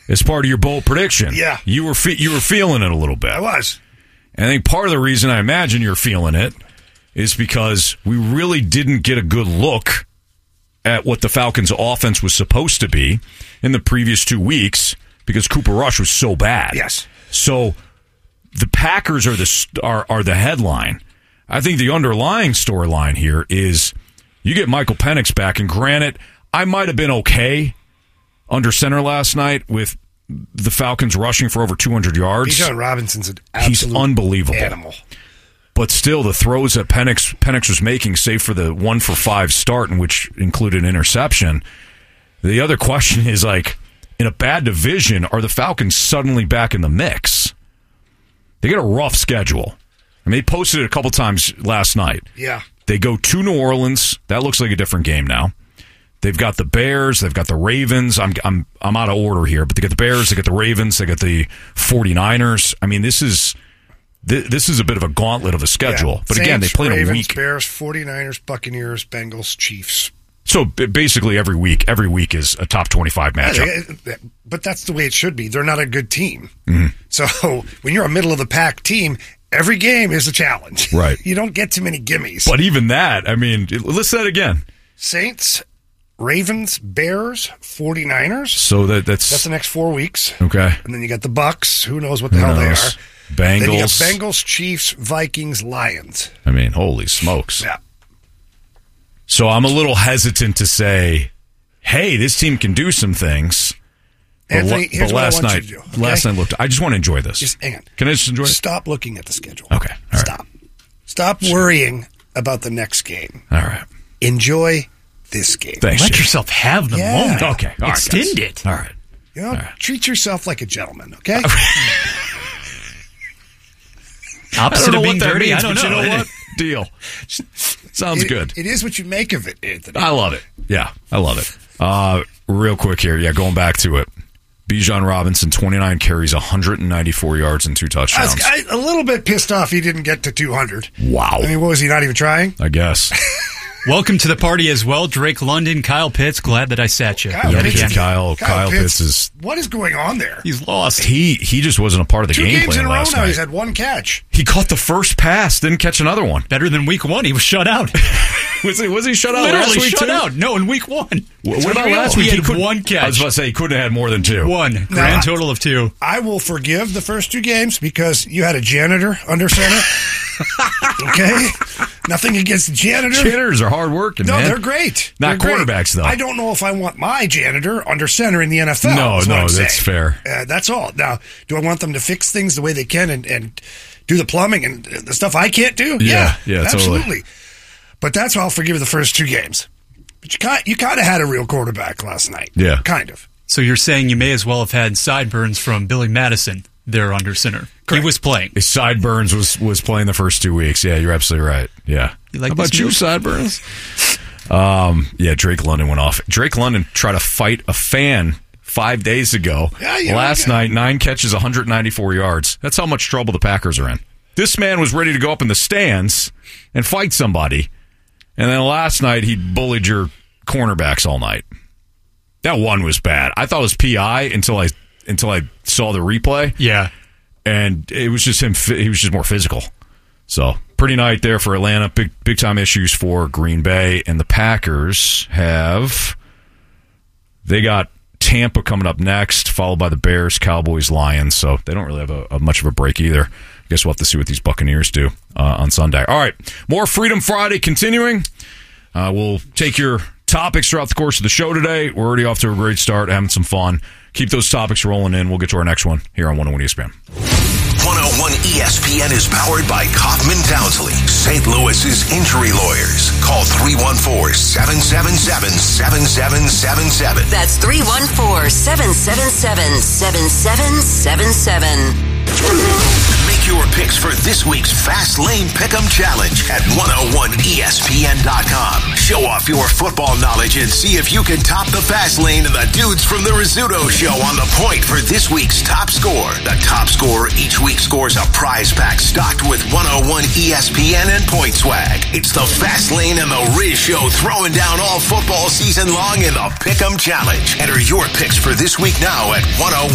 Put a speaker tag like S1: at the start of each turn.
S1: as part of your bold prediction.
S2: Yeah.
S1: You were feeling it a little bit.
S2: I was.
S1: And I think part of the reason I imagine you're feeling it is because we really didn't get a good look at what the Falcons' offense was supposed to be in the previous 2 weeks because Cooper Rush was so bad.
S2: Yes.
S1: So the Packers are the headline. I think the underlying storyline here is you get Michael Penix back, and granted, I might have been okay under center last night with the Falcons rushing for over 200 yards.
S2: Bijan Robinson's an absolute
S1: He's unbelievable.
S2: animal.
S1: But still, the throws that Penix was making, save for the 1-for-5 start, in which included an interception. The other question is, like, in a bad division, are the Falcons suddenly back in the mix? They get a rough schedule. I mean, they posted it a couple times last night.
S2: Yeah.
S1: They go to New Orleans. That looks like a different game now. They've got the Bears. They've got the Ravens. I'm out of order here, but they get the Bears. They get the Ravens. They get the 49ers. I mean, this is a bit of a gauntlet of a schedule.
S2: Yeah.
S1: But again, they
S2: Saints,
S1: played
S2: Ravens,
S1: a week.
S2: Bears, 49ers, Buccaneers, Bengals, Chiefs.
S1: So basically, every week is a top 25 matchup.
S2: Yeah, but that's the way it should be. They're not a good team.
S1: Mm-hmm.
S2: So when you're a middle of the pack team, every game is a challenge.
S1: Right.
S2: You don't get too many gimmies.
S1: But even that, I mean, let's say that again.
S2: Saints, Ravens, Bears, 49ers.
S1: So that's
S2: the next 4 weeks.
S1: Okay.
S2: And then you got the Bucks. Who knows what the hell they are.
S1: Bengals.
S2: Then you got Bengals, Chiefs, Vikings, Lions.
S1: I mean, holy smokes.
S2: Yeah.
S1: So I'm a little hesitant to say, hey, this team can do some things.
S2: Anthony, here's what I want you to do. Okay?
S1: Last night I just want to enjoy this.
S2: Just hang on.
S1: Can I just enjoy it?
S2: Stop looking at the schedule.
S1: Okay. All right.
S2: Stop. Stop worrying about the next game.
S1: All right.
S2: Enjoy this game.
S1: Thanks,
S3: Let
S1: Jake.
S3: yourself have the
S2: Yeah.
S3: moment.
S1: Okay. All right,
S3: Extend
S1: guys.
S3: it.
S1: All right.
S2: You know,
S1: All right.
S2: treat yourself like a gentleman, okay?
S3: Opposite of being
S1: that
S3: dirty,
S1: means,
S3: I don't
S1: but
S3: know.
S1: You know what? Deal. Sounds good.
S2: It is what you make of it, Anthony.
S1: I love it. Yeah, I love it. Real quick here. Yeah, going back to it. Bijan Robinson, 29 carries, 194 yards, and 2 touchdowns.
S2: I was a little bit pissed off he didn't get to 200.
S1: Wow.
S2: I mean, what was he, not even trying?
S1: I guess.
S3: Welcome to the party as well, Drake London, Kyle Pitts. Glad that I sat you.
S2: Kyle
S3: yet
S2: Pitts.
S3: again.
S1: Kyle Pitts is...
S2: What is going on there?
S3: He's lost.
S1: He just wasn't a part of the
S2: 2
S1: game
S2: games in
S1: plan
S2: a row
S1: last
S2: now.
S1: night.
S2: He's had 1 catch.
S1: He caught the first pass, didn't catch another one.
S3: Better than week 1. He was shut out.
S1: Was he shut out
S3: Literally
S1: last week
S3: shut
S1: too?
S3: out. No, in week 1.
S1: What about last week?
S3: He had
S1: couldn't-
S3: 1 catch.
S1: I was about to say he couldn't have had more than 2.
S3: 1. Grand total of 2.
S2: I will forgive the first 2 games because you had a janitor under center. Okay? Nothing against the janitor.
S1: Janitors are hard working,
S2: No,
S1: man.
S2: they're great.
S1: Not
S2: They're great.
S1: quarterbacks, though.
S2: I don't know if I want my janitor under center in the NFL.
S1: No,
S2: is what I'm
S1: that's
S2: saying.
S1: fair.
S2: That's all. Now, do I want them to fix things the way they can and do the plumbing and the stuff I can't do?
S1: Yeah,
S2: absolutely.
S1: totally.
S2: But that's why I'll forgive the first 2 games. But you kind of had a real quarterback last night.
S1: Yeah.
S2: Kind of.
S3: So you're saying you may as well have had sideburns from Billy Madison there under center.
S2: Correct.
S3: He was playing.
S1: His sideburns was playing the first 2 weeks. Yeah, you're absolutely right. Yeah.
S3: You like
S1: How about
S3: this
S1: you,
S3: move?
S1: sideburns? Yeah, Drake London went off. Drake London tried to fight a fan 5 days ago.
S2: Yeah,
S1: Last night, 9 catches, 194 yards. That's how much trouble the Packers are in. This man was ready to go up in the stands and fight somebody. And then last night, he bullied your cornerbacks all night. That one was bad. I thought it was PI until I saw the replay.
S3: Yeah.
S1: And it was just him. He was just more physical. So pretty night there for Atlanta. Big time issues for Green Bay, and the Packers they got Tampa coming up next, followed by the Bears, Cowboys, Lions. So they don't really have a much of a break either. I guess we'll have to see what these Buccaneers do on Sunday. All right, more Freedom Friday continuing. We'll take your topics throughout the course of the show today. We're already off to a great start, having some fun. Keep those topics rolling in. We'll get to our next one here on 101 ESPN.
S4: 101 ESPN is powered by Kaufman Townsley, St. Louis's injury lawyers. Call 314-777-7777.
S5: That's 314-777-7777.
S4: Make your picks for this week's Fast Lane Pick'em Challenge at 101ESPN.com. Show off your football knowledge and see if you can top the Fast Lane and the dudes from the Rizzuto Show on the point for this week's top score. The top scorer each week scores a prize pack stocked with 101 ESPN and point swag. It's the Fast Lane and the Riz Show throwing down all football season long in the Pick'em Challenge. Enter your picks for this week now at 101.